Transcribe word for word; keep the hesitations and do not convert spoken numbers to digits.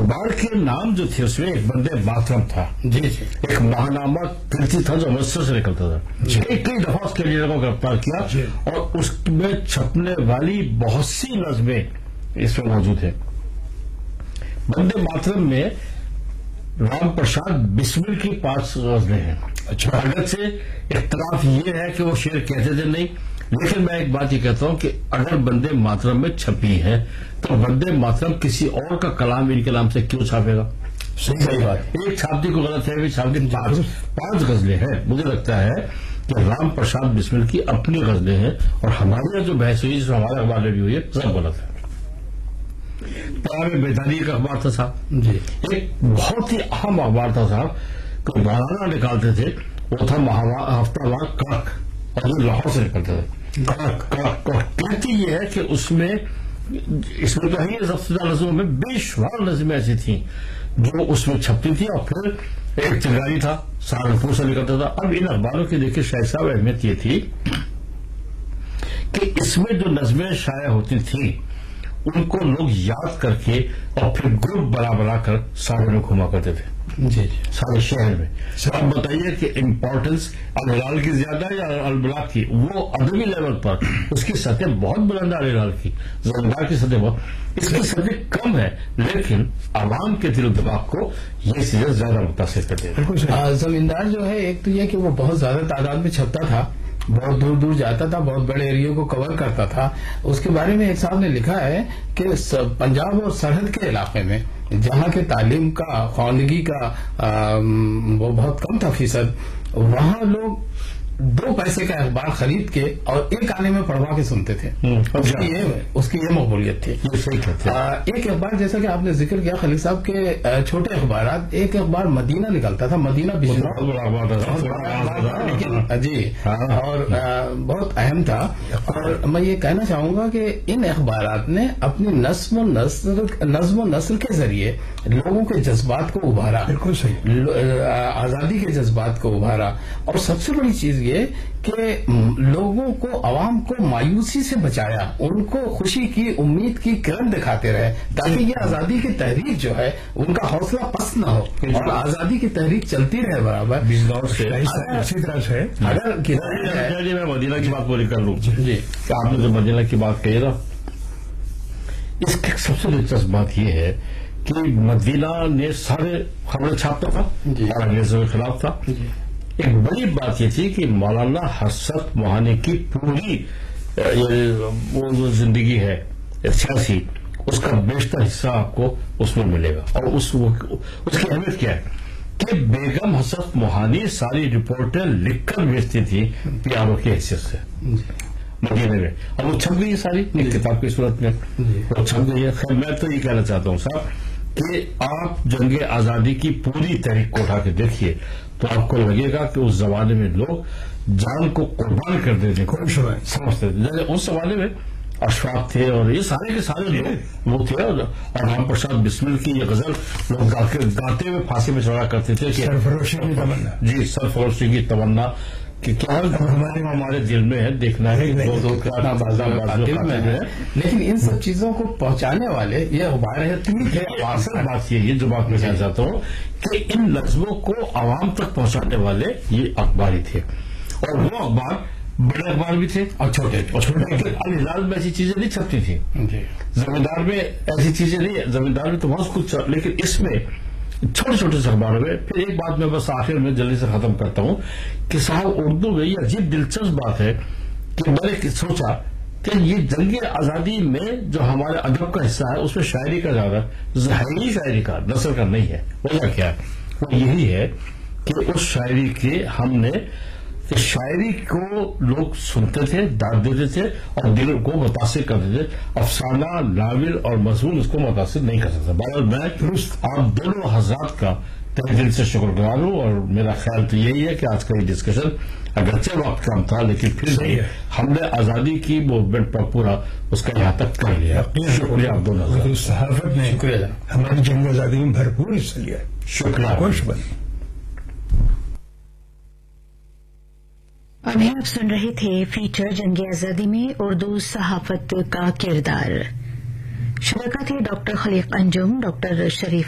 اخبار کے نام جو تھے اس میں ایک بندے ماترم تھا، جی جی، ایک ماہنامہ کرتی تھا جو امرتسر سے نکلتا تھا، کئی کئی دفعہ اس کے لیڈر کو گرفتار کیا اور اس میں چھپنے والی بہت سی نظمیں اس میں موجود ہیں. بندے ماترم میں رام پرساد بسمل کی پانچ غزلیں ہیں. اچھا، اگرچہ اختلاف یہ ہے کہ وہ شعر کہتے تھے نہیں، لیکن میں ایک بات یہ کہتا ہوں کہ اگر بندے ماترم میں چھپی ہے تو بندے ماترم کسی اور کا کلام ان کے نام سے کیوں چھاپے گا؟ صحیح صحیح بات. ایک چھاپتی کو غلط ہے، چھاپتی پانچ پانچ غزلیں ہیں. مجھے لگتا ہے کہ رام پرساد بسمل کی اپنی غزلیں ہیں اور ہمارے یہاں جو بحث ہوئی جو ہمارے اخبار میں بھی ہوئی ہے سب غلط ہے. پیام بیداری کا اخبار تھا صاحب، جی ایک بہت ہی اہم اخبار تھا صاحب، کوئی مولانا نکالتے تھے، وہ تھا ہفتہ وار کڑک اور یہ لاہور سے نکلتے تھے. کہتی یہ ہے کہ اس میں اس میں تو ہے سب سے زیادہ نظموں میں بے شمار نظمیں ایسی تھیں جو اس میں چھپتی تھی. اور پھر ایک چنگاری تھا سہارنپور سے نکلتا تھا. اب ان اخباروں کی دیکھیے شاہد صاحب اہمیت یہ تھی کہ اس میں جو نظمیں شائع ہوتی تھیں ان کو لوگ یاد کر کے اور پھر گروپ بنا بنا کر سارے میں گھما کرتے تھے، جی جی سارے شہر میں. اب بتائیے کہ امپورٹنس الہلال کی زیادہ یا البلاغ کی؟ وہ ادبی لیول پر اس کی سطح بہت بلند ہے، الہلال کی زمیندار کی سطح بہت، اس کی سطح کم ہے، لیکن عوام کے دل و دماغ کو یہ چیزیں زیادہ متاثر کرتے ہیں. زمیندار جو ہے ایک تو یہ کہ وہ بہت زیادہ تعداد میں چھپتا تھا، بہت دور دور جاتا تھا، بہت بڑے ایریوں کو کور کرتا تھا. اس کے بارے میں ایک صاحب نے لکھا ہے کہ پنجاب اور سرحد کے علاقے میں جہاں کے تعلیم کا خواندگی کا وہ بہت کم تھا فیصد، وہاں لوگ دو پیسے کا اخبار خرید کے اور ایک آنے میں پڑھوا کے سنتے تھے. اس کی یہ اس کی یہ مقبولیت تھی. ایک اخبار جیسا کہ آپ نے ذکر کیا خلیل صاحب کے چھوٹے اخبارات، ایک اخبار مدینہ نکلتا تھا، مدینہ جی، اور بہت اہم تھا. اور میں یہ کہنا چاہوں گا کہ ان اخبارات نے اپنی نظم و نثر نظم و نثر کے ذریعے لوگوں کے جذبات کو ابھارا، بالکل صحیح، آزادی کے جذبات کو ابھارا. اور سب سے بڑی چیز یہ کہ لوگوں کو، عوام کو مایوسی سے بچایا، ان کو خوشی کی، امید کی کرن دکھاتے رہے تاکہ یہ آزادی کی تحریک جو ہے ان کا حوصلہ پست نہ ہو اور آزادی کی تحریک چلتی رہے برابر. اسی طرح سے اگر میں مدینہ کی بات پوری کر لوں، جی آپ نے جو مدینہ کی بات کہی نا، اس کی سب سے دلچسپ بات یہ ہے کہ مدینہ نے سارے خبریں چھاپتا تھا اور انگریزوں کے خلاف تھا. ایک بڑی بات یہ تھی کہ مولانا حسرت موہانی کی پوری وہ جو زندگی ہے سیاسی، اس کا بیشتر حصہ آپ کو اس میں ملے گا. اور اس اس کی اہمیت کیا ہے کہ بیگم حسرت موہانی ساری رپورٹیں لکھ کر بھیجتی تھی پی آر او کی حیثیت سے مدینے میں، اور وہ چھپ گئی ساری ایک کتاب کی صورت میں، وہ چھپ گئی ہے. خیر میں تو یہ کہنا چاہتا ہوں صاحب کہ آپ جنگ آزادی کی پوری تحریک کو اٹھا کے دیکھیے تو آپ کو لگے گا کہ اس زمانے میں لوگ جان کو قربان کر دیتے سمجھتے تھے. اس زمانے میں اشفاق تھے اور یہ سارے کے سارے لوگ وہ تھے، اور رام پرساد بسمل کی یہ غزل لوگ گاتے ہوئے پھانسی میں چڑھا کرتے تھے کہ سرفروشی کی تمنا، جی سرفروشی کی تمنا کہ کیا ہمارے ہمارے دل میں ہے، دیکھنا ہے. لیکن ان سب چیزوں کو پہنچانے والے یہ اخبار ہے. اصل بات یہ ہے جو بات میں کہنا چاہتا ہوں کہ ان نظموں کو عوام تک پہنچانے والے یہ اخبار ہی تھے، اور وہ اخبار بڑے اخبار بھی تھے اور چھوٹے اور چھوٹے. الہلال میں ایسی چیزیں نہیں چھپتی تھیں، زمیندار میں ایسی چیزیں نہیں، زمیندار میں تو بہت کچھ، لیکن اس میں چھوٹے چھوٹے سے اخباروں میں. پھر ایک بات میں بس آخر میں جلدی سے ختم کرتا ہوں کہ صاحب اردو میں یہ عجیب دلچسپ بات ہے کہ میں نے سوچا کہ یہ جنگ آزادی میں جو ہمارے ادب کا حصہ ہے اس میں شاعری کا زیادہ ظاہری شاعری کا نثر کا نہیں ہے. وجہ کیا ہے؟ وہ یہی ہے کہ اس شاعری کے ہم نے شاعری کو لوگ سنتے تھے، داد دیتے تھے اور دل کو متاثر کرتے تھے. افسانہ، ناول اور مضمون اس کو متاثر نہیں کر سکتا. بہرحال میں آپ دونوں حضرات کا تہ دل سے شکر گزار ہوں، اور میرا خیال تو یہی ہے کہ آج کا یہ ڈسکشن اگرچہ وقت کم تھا لیکن پھر بھی ہم نے آزادی کی موومنٹ پر پورا اس کا یہاں تک کر لیا. شکریہ آپ دونوں. صحافت نے شکریہ ہماری جنگ آزادی میں بھرپور حصہ لیا. شکریہ. خوش بنی. ابھی آپ سن رہے تھے فیچر جنگ آزادی میں اردو صحافت کا کردار. شرکت تھے ڈاکٹر خلیق انجم، ڈاکٹر شریف